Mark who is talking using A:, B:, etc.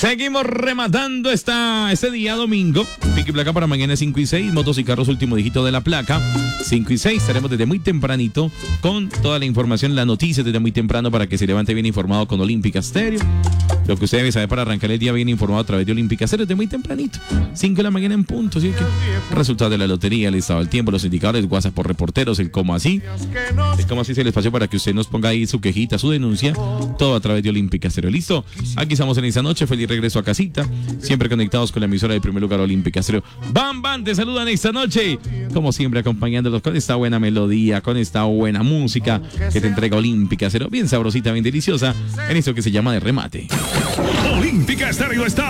A: Seguimos rematando este día domingo. Pico y placa para mañana 5 y 6. Motos y carros, último dígito de la placa. 5 y 6. Estaremos desde muy tempranito con toda la información, la noticia desde muy temprano para que se levante bien informado con Olímpica Stereo. Lo que usted debe saber para arrancar el día bien informado a través de Olímpica Stereo desde muy tempranito. 5 de la mañana en punto. ¿Sí? Resultados de la lotería, el estado del tiempo, los indicadores, WhatsApp por reporteros, el cómo así. El cómo así es el espacio para que usted nos ponga ahí su quejita, su denuncia. Todo a través de Olímpica Stereo. ¿Listo? Aquí estamos en esta noche. Feliz regreso a casita. Siempre conectados con la emisora del primer lugar Olímpica Stereo. Bam, bam, te saludan esta noche. Como siempre, acompañándolos con esta buena melodía, con esta buena música que te entrega Olímpica Stereo. Bien sabrosita, bien deliciosa. En esto que se llama de remate.
B: Olímpica Stereo está